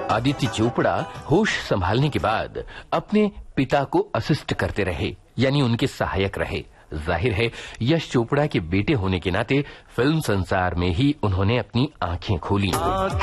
आदित्य चोपड़ा होश संभालने के बाद अपने पिता को असिस्ट करते रहे, यानी उनके सहायक रहे। जाहिर है यश चोपड़ा के बेटे होने के नाते फिल्म संसार में ही उन्होंने अपनी आंखें खोली।